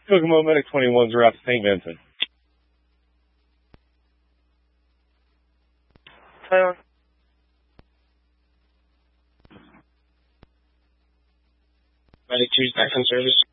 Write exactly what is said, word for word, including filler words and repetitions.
Kokomo Medic twenty-one's route to Saint Vincent. twenty-one. Medic two's back on service.